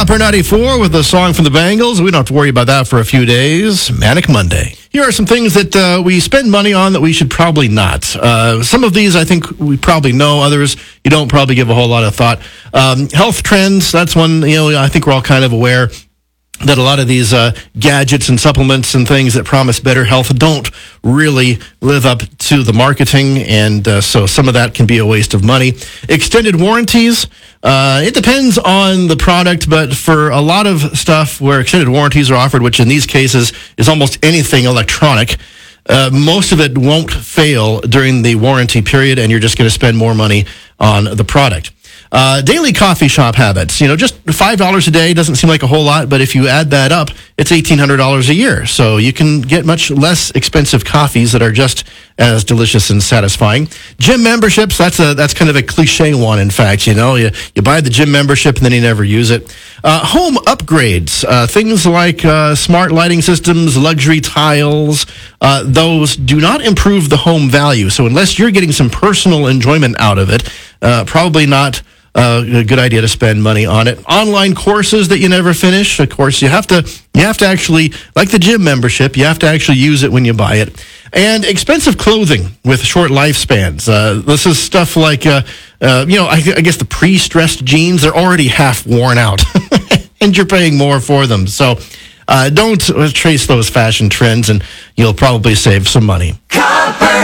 Copper 94 with a song from the Bangles. We don't have to worry about that for a few days. Manic Monday. Here are some things that we spend money on that we should probably not. Some of these I think we probably know. Others you don't probably give a whole lot of thought. Health trends, that's one, I think we're all kind of aware that a lot of these gadgets and supplements and things that promise better health don't really live up to the marketing, and so some of that can be a waste of money. Extended warranties, it depends on the product, but for a lot of stuff where extended warranties are offered, which in these cases is almost anything electronic, most of it won't fail during the warranty period, and you're just going to spend more money on the product. Daily coffee shop habits. Just $5 a day doesn't seem like a whole lot, but if you add that up, it's $1,800 a year. So you can get much less expensive coffees that are just as delicious and satisfying. Gym memberships, that's kind of a cliche one, in fact. You buy the gym membership and then you never use it. Home upgrades, things like smart lighting systems, luxury tiles, those do not improve the home value. So unless you're getting some personal enjoyment out of it, probably not a good idea to spend money on it. Online courses that you never finish. Of course, you have to actually, like the gym membership, you have to actually use it when you buy it. And expensive clothing with short lifespans. This is stuff like, I guess the pre-stressed jeans, they're already half worn out. And you're paying more for them. So don't chase those fashion trends, and you'll probably save some money.